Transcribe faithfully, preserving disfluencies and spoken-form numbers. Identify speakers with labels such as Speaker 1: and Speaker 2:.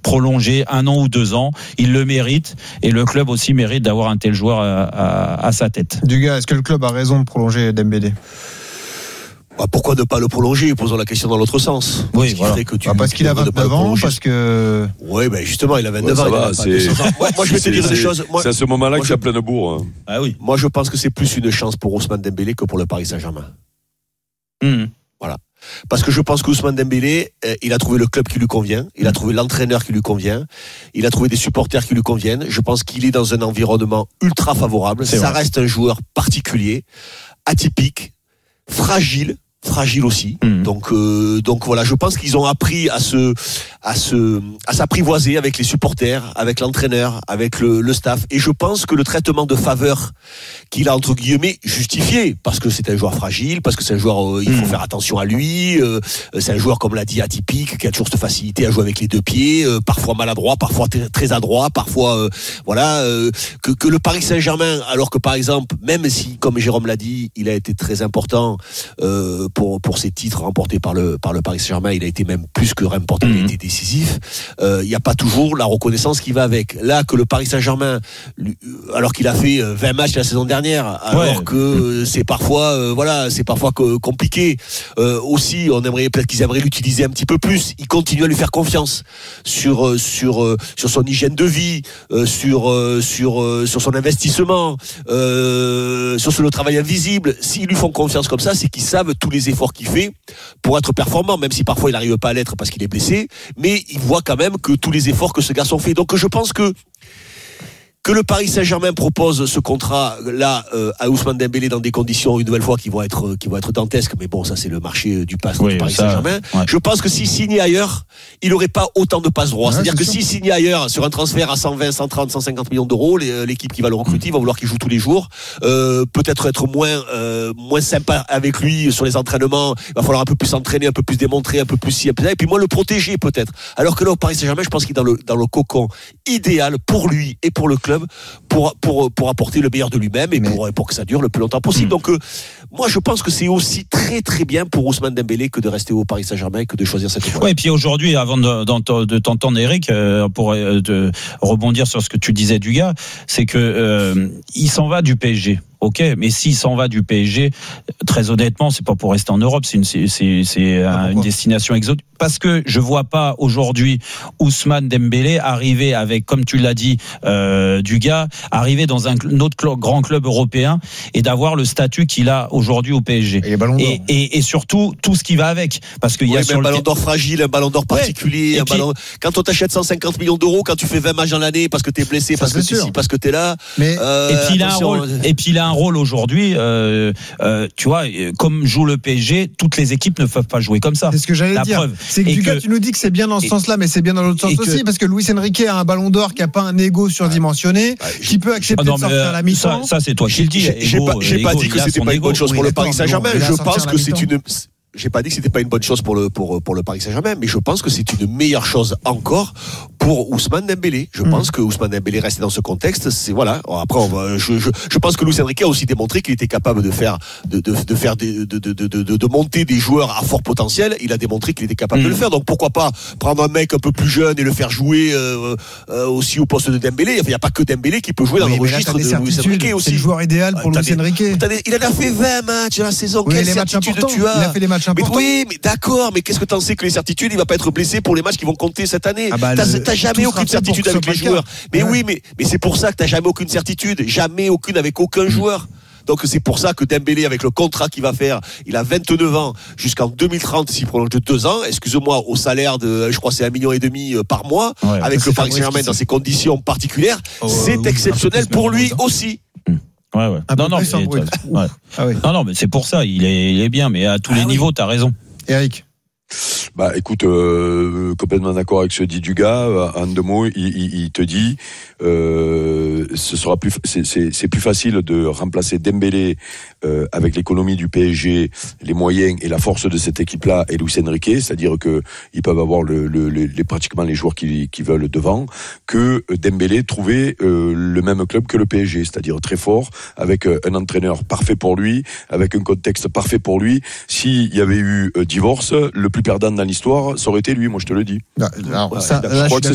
Speaker 1: prolonger un an ou deux ans. Il le mérite et le club aussi mérite d'avoir un tel joueur à, à, à sa tête.
Speaker 2: Dugas, est-ce que le club a raison de prolonger Dembélé?
Speaker 3: Bah, pourquoi ne pas le prolonger? Posons la question dans l'autre sens.
Speaker 2: Oui, voilà. que tu, bah parce qu'il a vingt-neuf ans, parce que.
Speaker 3: Oui, ben justement, il a vingt-neuf
Speaker 4: ouais,
Speaker 3: ans.
Speaker 4: Va, c'est...
Speaker 3: Moi, moi, je vais te dire des choses. Moi,
Speaker 4: c'est à ce moment-là qu'il y a
Speaker 3: je...
Speaker 4: plein de bourre. Hein.
Speaker 1: Ah oui.
Speaker 3: Moi, je pense que c'est plus une chance pour Ousmane Dembélé que pour le Paris Saint-Germain.
Speaker 1: Mmh.
Speaker 3: Voilà. Parce que je pense qu'Ousmane Dembélé, euh, il a trouvé le club qui lui convient, il a trouvé l'entraîneur qui lui convient, il a trouvé des supporters qui lui conviennent. Je pense qu'il est dans un environnement ultra favorable. C'est Ça vrai. Reste un joueur particulier, atypique, fragile. fragile aussi. Mmh. Donc euh, donc voilà, je pense qu'ils ont appris à se à se à s'apprivoiser avec les supporters, avec l'entraîneur, avec le, le staff et je pense que le traitement de faveur qu'il a entre guillemets justifié parce que c'est un joueur fragile, parce que c'est un joueur euh, il faut mmh. faire attention à lui, euh, c'est un joueur comme l'a dit atypique qui a toujours cette facilité à jouer avec les deux pieds, euh, parfois maladroit, parfois t- très adroit, parfois euh, voilà euh, que que le Paris Saint-Germain alors que par exemple même si comme Jérôme l'a dit, il a été très important euh, pour pour ses titres remportés par le par le Paris Saint-Germain, il a été même plus que important, il a été décisif. Euh, il n'y a pas toujours la reconnaissance qui va avec. Là que le Paris Saint-Germain, lui, alors qu'il a fait vingt matchs la saison dernière, alors ouais. que euh, c'est parfois euh, voilà, c'est parfois que, compliqué. Euh, aussi, on aimerait peut-être qu'ils aimeraient l'utiliser un petit peu plus. Il continue à lui faire confiance sur euh, sur euh, sur son hygiène de vie, euh, sur euh, sur euh, sur son investissement, euh, sur le travail invisible. S'ils lui font confiance comme ça, c'est qu'ils savent tous les efforts qu'il fait pour être performant, même si parfois il n'arrive pas à l'être parce qu'il est blessé, mais il voit quand même que tous les efforts que ce garçon fait. Donc je pense que que le Paris Saint-Germain propose ce contrat là euh, à Ousmane Dembélé dans des conditions une nouvelle fois qui vont être qui vont être dantesques, mais bon ça c'est le marché du pass oui, du Paris ça, Saint-Germain. Ouais. Je pense que s'il signait ailleurs, il n'aurait pas autant de passe droit. Ouais, C'est-à-dire c'est que sûr. S'il signait ailleurs sur un transfert à cent vingt, cent trente, cent cinquante millions d'euros, l'équipe qui va le recruter, mmh. va vouloir qu'il joue tous les jours. Euh, peut-être être moins euh, moins sympa avec lui sur les entraînements. Il va falloir un peu plus s'entraîner, un peu plus démontrer, un peu plus ci, un peu ça, et puis moins le protéger peut-être. Alors que là au Paris Saint-Germain, je pense qu'il est dans le dans le cocon idéal pour lui et pour le club pour pour pour apporter le meilleur de lui-même et pour pour que ça dure le plus longtemps possible. Mmh. Donc euh, moi je pense que c'est aussi très très bien pour Ousmane Dembélé que de rester au Paris Saint-Germain et que de choisir cette voie.
Speaker 1: Ouais, et puis aujourd'hui avant de, de, de t'entendre Eric euh, pour euh, de rebondir sur ce que tu disais du gars, c'est que euh, il s'en va du P S G. Ok, mais s'il s'en va du P S G, très honnêtement, c'est pas pour rester en Europe, c'est une, c'est, c'est, c'est ah, une destination exotique. Parce que je vois pas aujourd'hui Ousmane Dembélé arriver avec, comme tu l'as dit, euh, du gars, arriver dans un autre cl- grand club européen et d'avoir le statut qu'il a aujourd'hui au P S G.
Speaker 2: Et, et,
Speaker 1: et, et surtout tout ce qui va avec, parce qu'il
Speaker 3: oui,
Speaker 1: y a
Speaker 3: sur
Speaker 1: un
Speaker 3: le
Speaker 1: ballon
Speaker 3: d'or fragile, un ballon d'or particulier, ouais. un puis, ballon. Quand on t'achète cent cinquante millions d'euros, quand tu fais vingt matchs dans l'année parce que t'es blessé, parce que t'es ici, parce que t'es là.
Speaker 2: Mais
Speaker 3: euh,
Speaker 1: et puis il a un rôle. Et puis il a un rôle aujourd'hui. Euh, euh, tu vois, comme joue le P S G, toutes les équipes ne peuvent pas jouer comme ça.
Speaker 2: C'est ce que j'allais
Speaker 1: La
Speaker 2: dire.
Speaker 1: Preuve.
Speaker 2: C'est que, du cas, tu nous dis que c'est bien dans ce et, sens-là, mais c'est bien dans l'autre sens aussi, que, parce que Luis Enrique a un ballon d'or qui a pas un ego surdimensionné, ouais, qui peut accepter ah non, de sortir
Speaker 1: euh,
Speaker 2: à la mi-temps.
Speaker 1: Ça, ça c'est toi qui le dis.
Speaker 3: J'ai, j'ai pas, j'ai pas dit que c'était pas une bonne chose pour le Paris Saint-Germain. Je pense que c'est une. J'ai pas dit que c'était pas une bonne chose pour le pour pour le Paris Saint-Germain, mais je pense que c'est une meilleure chose encore pour Ousmane Dembélé. Je mmh. pense que Ousmane Dembélé resté dans ce contexte, c'est voilà. Après, on va, je, je je pense que Luis Enrique a aussi démontré qu'il était capable de faire de de de faire des, de, de de de de monter des joueurs à fort potentiel. Il a démontré qu'il était capable mmh. de le faire. Donc pourquoi pas prendre un mec un peu plus jeune et le faire jouer euh, euh, aussi au poste de Dembélé. Il n'y a pas que Dembélé qui peut jouer dans oui, le registre de Luis Enrique aussi.
Speaker 2: C'est le joueur idéal pour Luis Enrique.
Speaker 3: Il en a fait vingt matchs la saison.
Speaker 2: Oui,
Speaker 3: Quelle
Speaker 2: les
Speaker 3: certitude
Speaker 2: matchs
Speaker 3: tu as?
Speaker 2: Il a fait les matchs
Speaker 3: mais oui, mais d'accord, mais qu'est-ce que t'en sais que les certitudes, il va pas être blessé pour les matchs qui vont compter cette année. Ah bah, t'as, le, t'as jamais aucune certitude avec les joueurs. Mais ouais. oui, mais, mais c'est pour ça que t'as jamais aucune certitude. Jamais aucune avec aucun mmh. joueur. Donc c'est pour ça que Dembélé, avec le contrat qu'il va faire, il a vingt-neuf ans jusqu'en deux mille trente, s'il prolonge de deux ans, excuse-moi, au salaire de, je crois c'est un million et demi par mois, ouais, avec le Paris Saint-Germain dans ces conditions particulières, oh, c'est oui, exceptionnel pour lui aussi.
Speaker 1: Ouais, ouais. Non, non, mais, ouais. ah, oui. non, non, mais c'est pour ça, il est, il est bien, mais à tous ah, les oui. niveaux, t'as raison.
Speaker 2: Eric.
Speaker 4: Bah, écoute, euh, complètement d'accord avec ce dit du gars. En deux mots, il, il, il te dit, euh, ce sera plus, c'est, c'est, c'est plus facile de remplacer Dembélé euh, avec l'économie du P S G, les moyens et la force de cette équipe-là et Luis Enrique, c'est-à-dire que ils peuvent avoir le, le, le, les pratiquement les joueurs qui, qui veulent devant, que Dembélé trouver euh, le même club que le P S G, c'est-à-dire très fort, avec un entraîneur parfait pour lui, avec un contexte parfait pour lui. S'il y avait eu euh, divorce, le plus perdant dans l'histoire, ça aurait été lui, moi je te le dis.
Speaker 2: Non, alors, ça,
Speaker 4: je
Speaker 2: là,
Speaker 4: crois que